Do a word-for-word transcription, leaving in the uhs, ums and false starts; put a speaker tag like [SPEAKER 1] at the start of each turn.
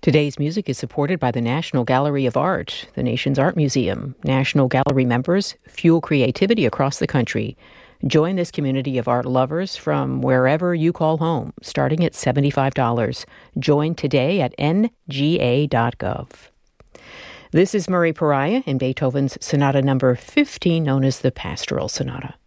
[SPEAKER 1] Today's music is supported by the National Gallery of Art, the nation's art museum. National Gallery members fuel creativity across the country. Join this community of art lovers from wherever you call home, starting at seventy-five dollars. Join today at n g a dot gov. This is Murray Pariah in Beethoven's Sonata number fifteen, known as the Pastoral Sonata.